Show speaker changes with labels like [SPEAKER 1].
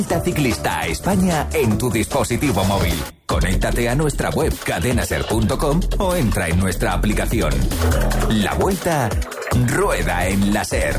[SPEAKER 1] Vuelta Ciclista a España en tu dispositivo móvil. Conéctate a nuestra web cadenaser.com o entra en nuestra aplicación. La Vuelta rueda en la SER.